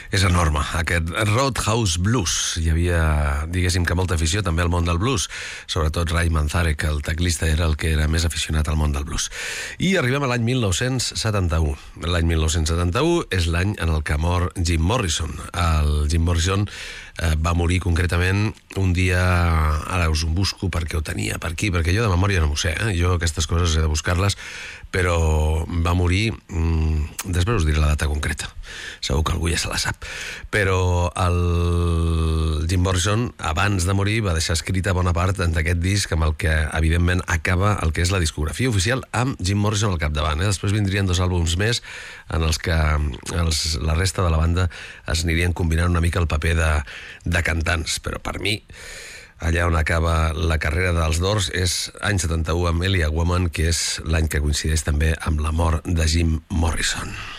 És enorme, aquest Roadhouse Blues. Hi havia, diguéssim que molta afició també al món del blues, sobretot Ray Manzarek, el teclista, era el que era més aficionat al món del blues. I arribem a l'any 1971. L'any 1971 és l'any en el que mor Jim Morrison. El Jim Morrison va morir concretament un dia, ara us ho busco perquè ho tenia per aquí, perquè jo de memòria no m'ho sé, jo aquestes coses he de buscar-les, però va morir, després us diré la data concreta, segur que algú ja se la sap, però el Jim Morrison abans de morir va deixar escrita bona part d'aquest disc amb el que evidentment acaba el que és la discografia oficial amb Jim Morrison al capdavant. Després vindrien 2 àlbums més en els que la resta de la banda es anirien combinant una mica el paper de cantants, però per mi allà on acaba la carrera dels Doors és any 71 amb Elijah Woman, que és l'any que coincideix també amb la mort de Jim Morrison.